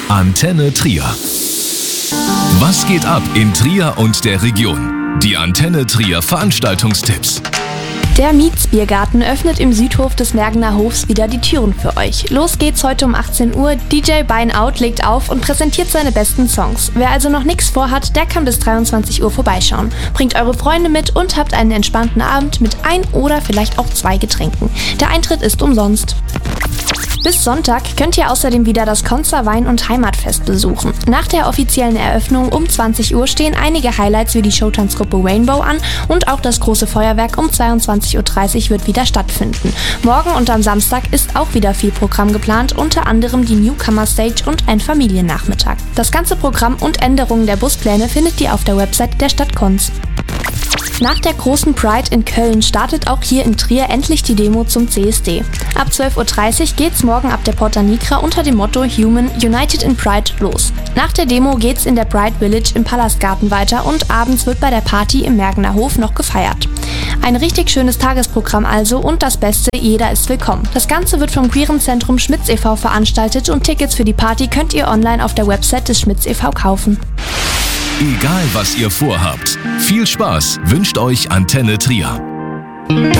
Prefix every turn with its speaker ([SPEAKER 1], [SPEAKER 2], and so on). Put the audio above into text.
[SPEAKER 1] Antenne Trier. Was geht ab in Trier und der Region? Die Antenne Trier Veranstaltungstipps.
[SPEAKER 2] Der Mietsbiergarten öffnet im Südhof des Mergener Hofs wieder die Türen für euch. Los geht's heute um 18 Uhr. DJ Bine Out legt auf und präsentiert seine besten Songs. Wer also noch nichts vorhat, der kann bis 23 Uhr vorbeischauen. Bringt eure Freunde mit und habt einen entspannten Abend mit ein oder vielleicht auch 2 Getränken. Der Eintritt ist umsonst. Bis Sonntag könnt ihr außerdem wieder das Konzer Wein- und Heimatfest besuchen. Nach der offiziellen Eröffnung um 20 Uhr stehen einige Highlights wie die Showtanzgruppe Rainbow an und auch das große Feuerwerk um 22.30 Uhr wird wieder stattfinden. Morgen und am Samstag ist auch wieder viel Programm geplant, unter anderem die Newcomer Stage und ein Familiennachmittag. Das ganze Programm und Änderungen der Buspläne findet ihr auf der Website der Stadt Konz. Nach der großen Pride in Köln startet auch hier in Trier endlich die Demo zum CSD. Ab 12.30 Uhr geht's morgen ab der Porta Nigra unter dem Motto Human United in Pride los. Nach der Demo geht's in der Pride Village im Palastgarten weiter und abends wird bei der Party im Mergener Hof noch gefeiert. Ein richtig schönes Tagesprogramm also und das Beste, jeder ist willkommen. Das Ganze wird vom Queeren Zentrum Schmitz e.V. veranstaltet und Tickets für die Party könnt ihr online auf der Website des Schmitz e.V. kaufen.
[SPEAKER 1] Egal was ihr vorhabt, viel Spaß wünscht euch Antenne Trier.